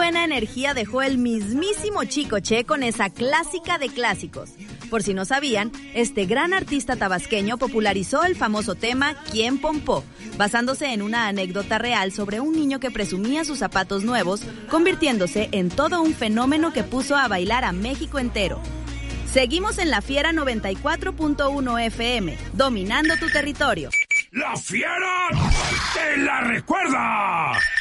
buena energía dejó el mismísimo Chicoche con esa clásica de clásicos. Por si no sabían, este gran artista tabasqueño popularizó el famoso tema ¿Quién pompó?, basándose en una anécdota real sobre un niño que presumía sus zapatos nuevos, convirtiéndose en todo un fenómeno que puso a bailar a México entero. Seguimos en La Fiera 94.1 FM, dominando tu territorio. ¡La Fiera te la recuerda!